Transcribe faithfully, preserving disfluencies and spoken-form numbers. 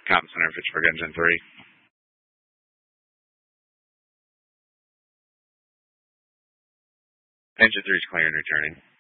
Comm Center, Fitchburg, Engine three. Engine three is clear and returning.